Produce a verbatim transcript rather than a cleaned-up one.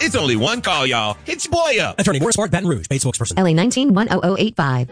It's only one call, y'all. Hit your boy up. Attorney Morris Mark, Baton Rouge, paid spokesperson. L A nineteen one oh oh eight five.